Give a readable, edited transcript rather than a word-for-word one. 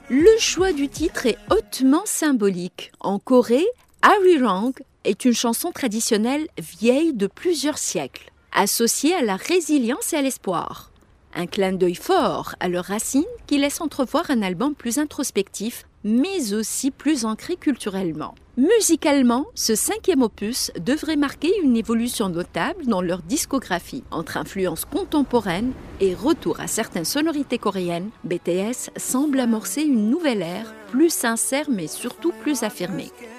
Le choix du titre est hautement symbolique. En Corée, Arirang est une chanson traditionnelle vieille de plusieurs siècles, associée à la résilience et à l'espoir. Un clin d'œil fort à leurs racines qui laisse entrevoir un album plus introspectif, mais aussi plus ancré culturellement. Musicalement, ce 5e opus devrait marquer une évolution notable dans leur discographie. Entre influences contemporaines et retour à certaines sonorités coréennes, BTS semble amorcer une nouvelle ère, plus sincère mais surtout plus affirmée.